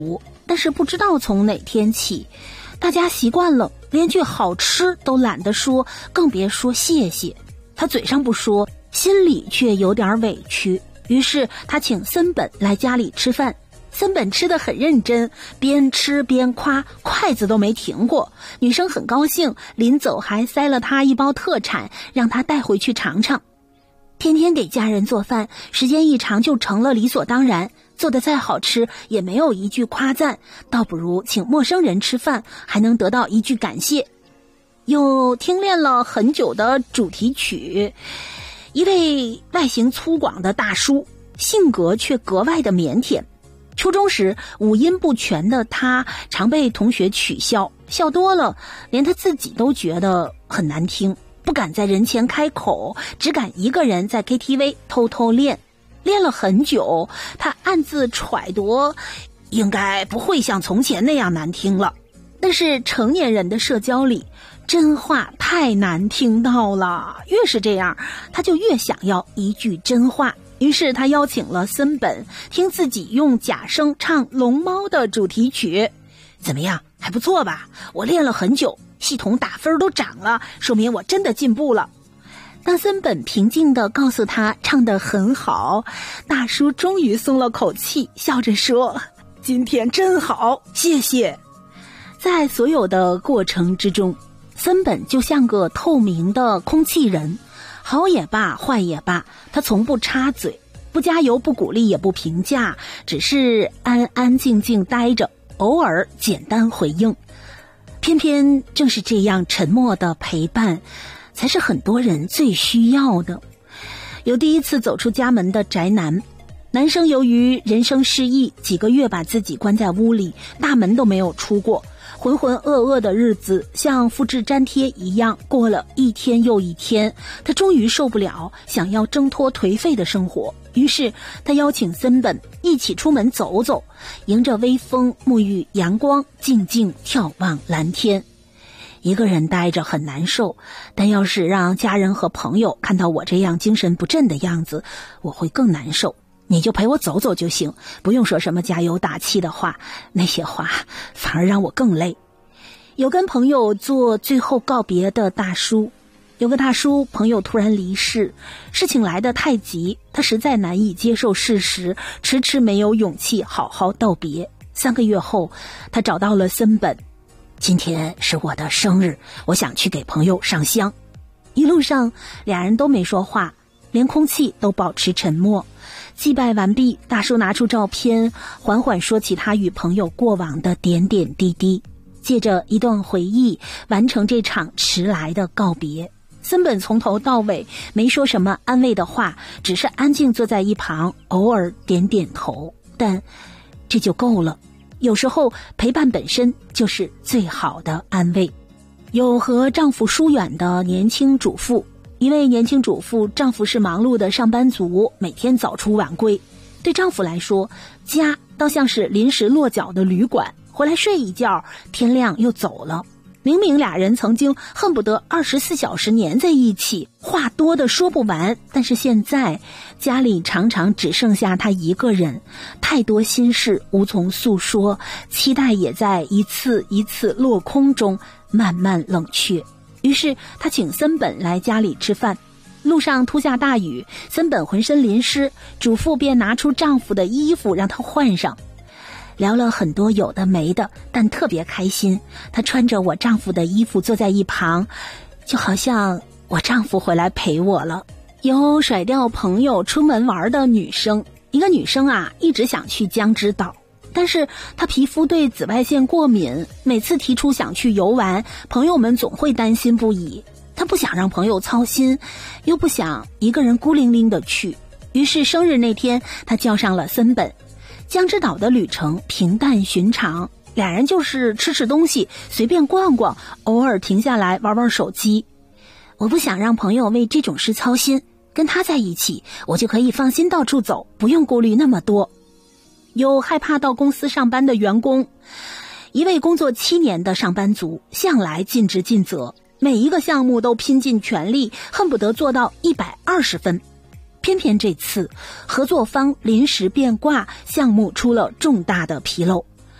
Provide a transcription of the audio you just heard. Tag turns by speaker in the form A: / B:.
A: 但是不知道从哪天起，大家习惯了，连句好吃都懒得说，更别说谢谢。他嘴上不说，心里却有点委屈。于是他请森本来家里吃饭，森本吃得很认真，边吃边夸，筷子都没停过。女生很高兴，临走还塞了他一包特产，让他带回去尝尝。天天给家人做饭，时间一长就成了理所当然，做得再好吃也没有一句夸赞，倒不如请陌生人吃饭，还能得到一句感谢。又听练了很久的主题曲，一位外形粗犷的大叔，性格却格外的腼腆。初中时五音不全的他常被同学取笑，笑多了连他自己都觉得很难听，不敢在人前开口，只敢一个人在 KTV 偷偷练。练了很久，他暗自揣度，应该不会像从前那样难听了。但是成年人的社交里，真话太难听到了，越是这样，他就越想要一句真话。于是他邀请了森本听自己用假声唱《龙猫》的主题曲。怎么样，还不错吧？我练了很久，系统打分都涨了，说明我真的进步了。当森本平静地告诉他唱得很好，大叔终于松了口气，笑着说：今天真好，谢谢。在所有的过程之中，森本就像个透明的空气人，好也罢，坏也罢，他从不插嘴，不加油，不鼓励，也不评价，只是安安静静待着，偶尔简单回应。偏偏正是这样沉默的陪伴，才是很多人最需要的。有第一次走出家门的宅男，男生由于人生失意，几个月把自己关在屋里，大门都没有出过，浑浑噩噩的日子像复制粘贴一样过了一天又一天。他终于受不了，想要挣脱颓废的生活，于是他邀请森本一起出门走走，迎着微风，沐浴阳光，静静眺望蓝天。一个人待着很难受，但要是让家人和朋友看到我这样精神不振的样子，我会更难受。你就陪我走走就行，不用说什么加油打气的话，那些话反而让我更累。有跟朋友做最后告别的大叔，有个大叔朋友突然离世，事情来得太急，他实在难以接受事实，迟迟没有勇气好好道别。3个月后，他找到了森本，今天是我的生日，我想去给朋友上香。一路上俩人都没说话，连空气都保持沉默。祭拜完毕，大叔拿出照片，缓缓说起他与朋友过往的点点滴滴，借着一段回忆完成这场迟来的告别。森本从头到尾没说什么安慰的话，只是安静坐在一旁，偶尔点点头，但这就够了。有时候陪伴本身就是最好的安慰。有和丈夫疏远的年轻主妇，一位年轻主妇，丈夫是忙碌的上班族，每天早出晚归。对丈夫来说，家倒像是临时落脚的旅馆，回来睡一觉，天亮又走了。明明俩人曾经恨不得24小时黏在一起，话多的说不完，但是现在家里常常只剩下他一个人，太多心事无从诉说，期待也在一次一次落空中慢慢冷却。于是他请森本来家里吃饭，路上突下大雨，森本浑身淋湿，主妇便拿出丈夫的衣服让他换上。聊了很多有的没的，但特别开心。她穿着我丈夫的衣服坐在一旁，就好像我丈夫回来陪我了。有甩掉朋友出门玩的女生，一个女生啊，一直想去江之岛，但是她皮肤对紫外线过敏，每次提出想去游玩，朋友们总会担心不已。她不想让朋友操心，又不想一个人孤零零的去，于是生日那天她叫上了森本。江之岛的旅程平淡寻常，俩人就是吃吃东西，随便逛逛，偶尔停下来玩玩手机。我不想让朋友为这种事操心，跟他在一起，我就可以放心到处走，不用顾虑那么多。有害怕到公司上班的员工，一位工作7年的上班族，向来尽职尽责，每一个项目都拼尽全力，恨不得做到120分。偏偏这次合作方临时变卦，项目出了重大的纰漏，